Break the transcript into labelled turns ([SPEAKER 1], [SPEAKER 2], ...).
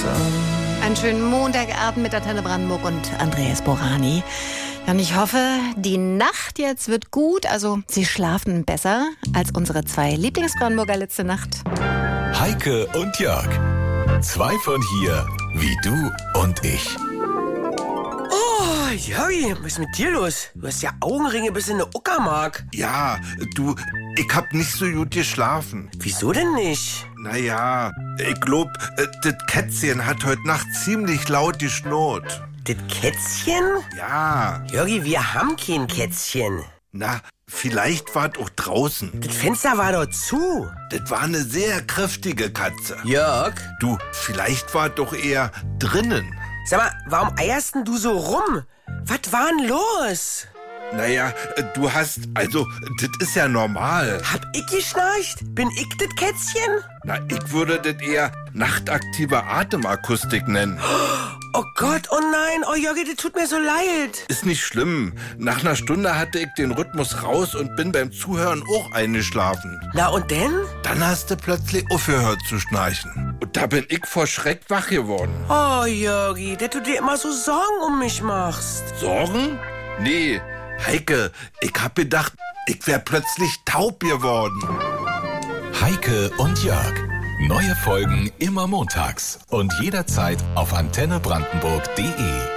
[SPEAKER 1] Einen schönen Montagabend mit Antenne Brandenburg und Andreas Borani. Ja, und ich hoffe, die Nacht jetzt wird gut. Also Sie schlafen besser als unsere zwei Lieblingsbrandenburger letzte Nacht.
[SPEAKER 2] Heike und Jörg. Zwei von hier, wie du und ich.
[SPEAKER 3] Oh, Jörgi, was ist mit dir los? Du hast ja Augenringe bis in eine Uckermark.
[SPEAKER 4] Ja, du, ich hab nicht so gut geschlafen.
[SPEAKER 3] Wieso denn nicht?
[SPEAKER 4] Naja, ich glaub, das Kätzchen hat heute Nacht ziemlich laut geschnurrt.
[SPEAKER 3] Das Kätzchen?
[SPEAKER 4] Ja,
[SPEAKER 3] Jörgi, wir haben kein Kätzchen.
[SPEAKER 4] na, vielleicht war es auch draußen.
[SPEAKER 3] Das Fenster war doch zu.
[SPEAKER 4] Das war eine sehr kräftige Katze.
[SPEAKER 3] Jörg?
[SPEAKER 4] Du, vielleicht war es doch eher drinnen.
[SPEAKER 3] Sag mal, warum eierst denn du so rum? Was war denn los?
[SPEAKER 4] Naja, du hast, also, das ist ja normal.
[SPEAKER 3] Hab ich geschnarcht? Bin ich das Kätzchen?
[SPEAKER 4] Na, ich würde das eher nachtaktive Atemakustik nennen.
[SPEAKER 3] Oh Gott, oh nein, oh Jörgi, das tut mir so leid.
[SPEAKER 4] Ist nicht schlimm. Nach einer Stunde hatte ich den Rhythmus raus und bin beim Zuhören auch eingeschlafen.
[SPEAKER 3] Na und denn?
[SPEAKER 4] Dann hast du plötzlich aufgehört zu schnarchen. Und da bin ich vor Schreck wach geworden.
[SPEAKER 3] Oh Jörgi, dass du dir immer so Sorgen um mich machst.
[SPEAKER 4] Sorgen? Nee, Heike, ich hab gedacht, ich wär plötzlich taub geworden.
[SPEAKER 2] Heike und Jörg. Neue Folgen immer montags und jederzeit auf antennebrandenburg.de.